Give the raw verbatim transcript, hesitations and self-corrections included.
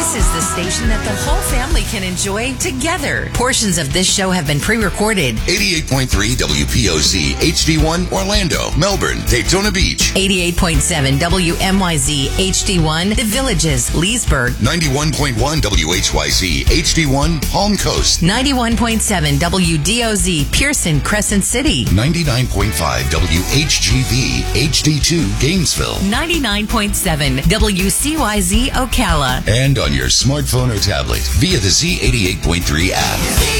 This is the station that the whole family can enjoy together. Portions of this show have been pre-recorded. eighty-eight point three W P O Z H D one Orlando, Melbourne, Daytona Beach. eighty-eight point seven W M Y Z H D one The Villages, Leesburg. ninety-one point one W H Y Z H D one Palm Coast. ninety-one point seven W D O Z Pearson, Crescent City. ninety-nine point five W H G V H D two Gainesville. ninety-nine point seven W C Y Z Ocala. And on your smartphone or tablet via the Z eighty-eight point three app.